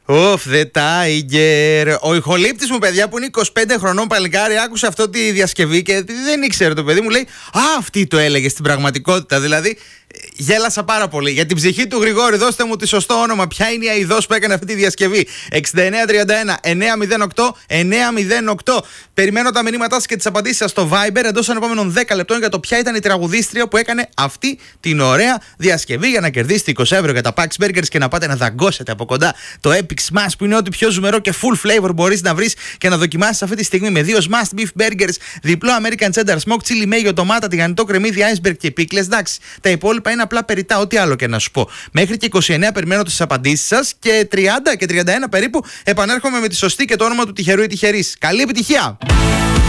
Οφ, the tiger. Ο ηχολήπτης μου, παιδιά, που είναι 25 χρονών παλικάρι, άκουσε αυτό τη διασκευή και δεν ήξερε το παιδί μου. Λέει, α, αυτή το έλεγε στην πραγματικότητα. Δηλαδή, γέλασα πάρα πολύ. Για την ψυχή του Γρηγόρη, δώστε μου τη σωστό όνομα. Ποια είναι η αηδός που έκανε αυτή τη διασκευή? 6931-908-908. Περιμένω τα μηνύματά σας και τις απαντήσεις σας στο Viber εντός των επόμενων 10 λεπτών για το ποια ήταν η τραγουδίστρια που έκανε αυτή την ωραία διασκευή για να κερδίσετε 20 ευρώ για τα Pax Burgers και να πάτε να δαγκώσετε από κοντά το Epic Smash, που είναι ό,τι πιο ζουμερό και full flavor μπορείς να βρεις και να δοκιμάσεις αυτή τη στιγμή, με 2 Smash Beef Burgers, διπλό American Cheddar Smoke, chili mayo, ντομάτα, τηγανιτό κρεμμύδι, iceberg και πίκλες. Εντάξει, τα υπόλοιπα είναι απλά περιτά, ό,τι άλλο και να σου πω. Μέχρι και 29 περιμένω τις απαντήσεις σας και 30 και 31 περίπου επανέρχομαι με τη σωστή και το όνομα του τυχερού ή τυχερής. Καλή επιτυχία!